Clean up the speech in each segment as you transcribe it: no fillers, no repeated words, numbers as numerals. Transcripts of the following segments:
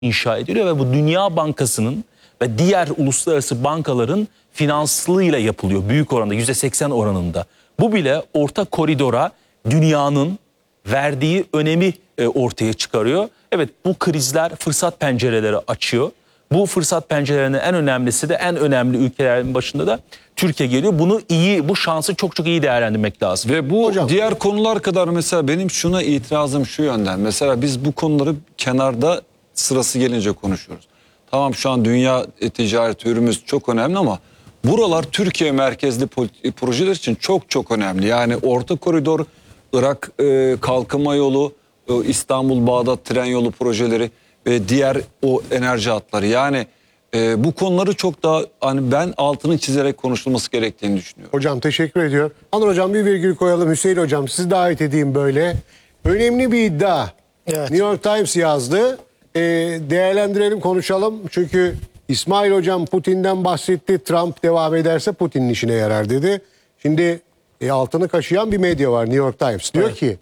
inşa ediliyor ve bu Dünya Bankası'nın ve diğer uluslararası bankaların finanslığıyla yapılıyor büyük oranda, %80 oranında. Bu bile orta koridora dünyanın verdiği önemi ortaya çıkarıyor. Evet, bu krizler fırsat pencereleri açıyor. Bu fırsat pencerelerinin en önemlisi de, en önemli ülkelerin başında da Türkiye geliyor. Bu şansı çok çok iyi değerlendirmek lazım. Ve bu diğer konular kadar mesela benim şuna itirazım şu yönden. Mesela biz bu konuları kenarda sırası gelince konuşuyoruz. Tamam, şu an dünya ticaret yürümüz çok önemli ama buralar Türkiye merkezli projeler için çok çok önemli. Yani orta koridor, Irak kalkınma yolu, İstanbul-Bağdat tren yolu projeleri ve diğer o enerji hatları. Yani bu konuları çok daha hani ben altını çizerek konuşulması gerektiğini düşünüyorum. Hocam teşekkür ediyorum. Anur hocam bir virgül koyalım. Hüseyin hocam sizi davet edeyim böyle. Önemli bir iddia. Evet. New York Times yazdı. Değerlendirelim, konuşalım. Çünkü İsmail hocam Putin'den bahsetti. Trump devam ederse Putin'in işine yarar dedi. Şimdi altını kaşıyan bir medya var, New York Times. Diyor ki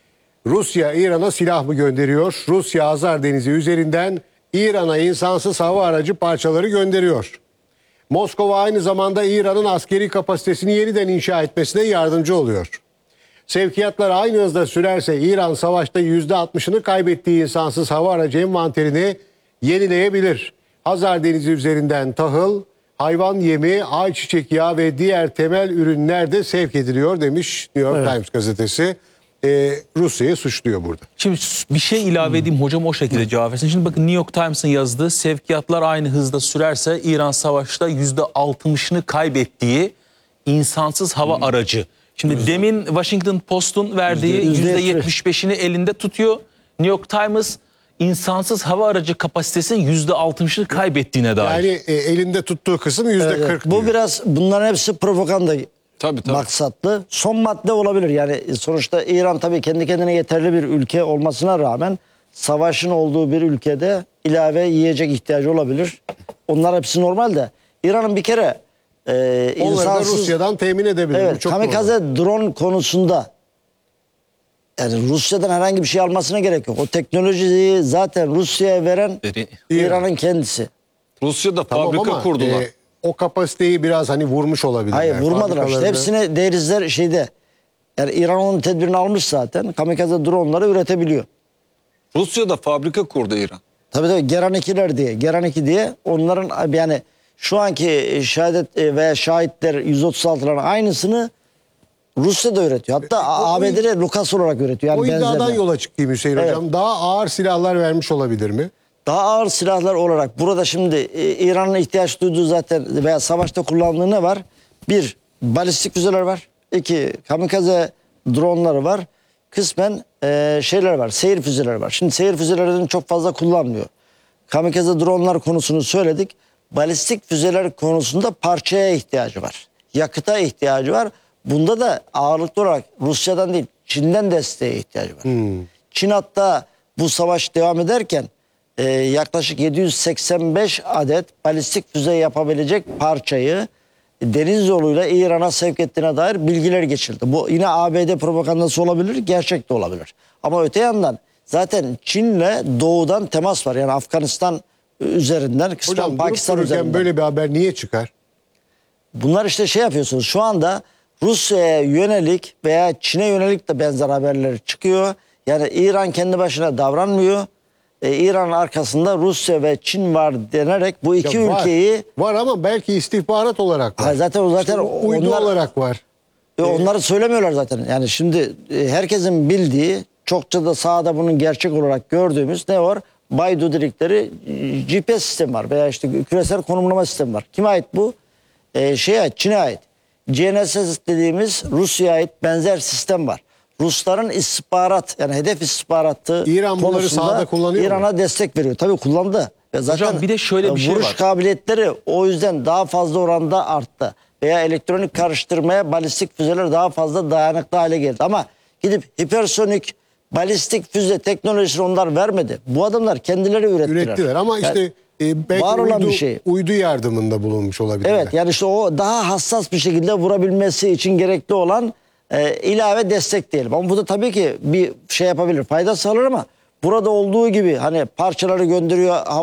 Rusya İran'a silah mı gönderiyor? Rusya Hazar Denizi üzerinden İran'a insansız hava aracı parçaları gönderiyor. Moskova aynı zamanda İran'ın askeri kapasitesini yeniden inşa etmesine yardımcı oluyor. Sevkiyatlar aynı hızda sürerse İran savaşta %60'ını kaybettiği insansız hava aracı envanterini yenileyebilir. Hazar Denizi üzerinden tahıl, hayvan yemi, ayçiçek yağı ve diğer temel ürünler de sevk ediliyor demiş New York Times gazetesi. Rusya'yı suçluyor burada. Şimdi bir şey ilave edeyim, hocam o şekilde cevap versin. Şimdi bakın, New York Times'ın yazdığı sevkiyatlar aynı hızda sürerse İran savaşta %60'ını kaybettiği insansız hava aracı. Şimdi demin Washington Post'un verdiği %75'ini elinde tutuyor. New York Times insansız hava aracı kapasitesinin %60'ını kaybettiğine dair. Yani elinde tuttuğu kısım %40 Evet, bu diyor. biraz, bunların hepsi propaganda Tabii. maksatlı. Son madde olabilir. Yani sonuçta İran tabii kendi kendine yeterli bir ülke olmasına rağmen savaşın olduğu bir ülkede ilave yiyecek ihtiyacı olabilir. Onlar hepsi normal de. İran'ın bir kere Onları da Rusya'dan temin edebilir. Evet, Çok kamikaze drone konusunda yani Rusya'dan herhangi bir şey almasına gerek yok. O teknolojiyi zaten Rusya'ya veren İran'ın kendisi. Rusya'da fabrika kurdular. O kapasiteyi biraz hani vurmuş olabilir. Hayır, vurmadılar. İşte hepsini derizler şeyde. Yani İran onun tedbirini almış zaten. Kamikaze dronları üretebiliyor. Rusya'da fabrika kurdu İran. Tabii Geran 2'ler diye. Geran 2 diye onların yani şu anki şehadet veya şahitler 136'ların aynısını Rusya'da üretiyor. Hatta ABD'de Lucas olarak üretiyor. Yani o iddiadan benzerine. yola çıkayım Hüseyin hocam. Daha ağır silahlar vermiş olabilir mi? Daha ağır silahlar olarak burada şimdi İran'ın ihtiyaç duyduğu zaten veya savaşta kullandığı ne var? Bir, balistik füzeler var. İki, kamikaze dronları var. Kısmen şeyler var, seyir füzeleri var. Şimdi seyir füzelerini çok fazla kullanmıyor. Kamikaze dronlar konusunu söyledik. Balistik füzeler konusunda parçaya ihtiyacı var. Yakıta ihtiyacı var. Bunda da ağırlıklı olarak Rusya'dan değil, Çin'den desteğe ihtiyacı var. Çin hatta bu savaş devam ederken yaklaşık 785 adet balistik füze yapabilecek parçayı deniz yoluyla İran'a sevk ettiğine dair bilgiler geçildi. Bu yine ABD propagandası olabilir, gerçek de olabilir. Ama öte yandan zaten Çin'le doğudan temas var. Yani Afganistan üzerinden, kısmen Hocam Pakistan üzerinden. böyle bir haber niye çıkar? Bunlar işte şey yapıyorsunuz. Şu anda Rusya'ya yönelik veya Çin'e yönelik de benzer haberler çıkıyor. Yani İran kendi başına davranmıyor. İran'ın arkasında Rusya ve Çin var denerek bu iki ülkeyi... Var ama belki istihbarat olarak var. Ha, zaten İşte uydu olarak var. Onları söylemiyorlar zaten. Yani şimdi herkesin bildiği, çokça da sahada bunun gerçek olarak gördüğümüz ne var? Baidu dedikleri GPS sistemi var veya işte küresel konumlama sistemi var. Kime ait bu? Şeye ait, Çin'e ait. GNSS dediğimiz Rusya'ya ait benzer sistem var. Rusların istihbarat, yani hedef istihbaratı İran bunları konusunda sahada kullanıyor mu? İran'a destek veriyor. Tabii kullandı. Ve zaten hocam bir de şöyle bir şey vuruş var. kabiliyetleri o yüzden daha fazla oranda arttı. Veya elektronik karıştırmaya balistik füzeler daha fazla dayanıklı hale geldi. Ama gidip hipersonik balistik füze teknolojisini onlar vermedi. Bu adamlar kendileri ürettiler. Ama işte belki var olan bir şey. uydu yardımında bulunmuş olabilirler. Evet, yani işte o daha hassas bir şekilde vurabilmesi için gerekli olan ilave destek diyelim. Ama bu da tabii ki bir şey yapabilir, fayda sağlar ama burada olduğu gibi hani parçaları gönderiyor,